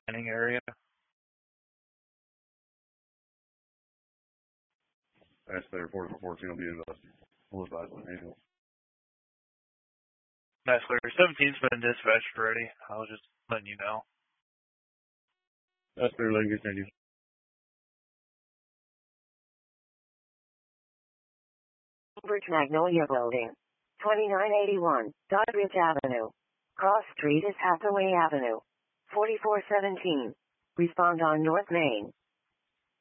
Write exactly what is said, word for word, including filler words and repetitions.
planning area. That's their report for fourteen will be invested. We'll advise the manual. Nice, Larry. seventeen's been dispatched already. I was just letting you know. That's their lane continue. Bridge Magnolia Building. twenty-nine eighty-one, Doddridge Avenue. Cross Street is Hathaway Avenue. forty-four seventeen. Respond on North Main.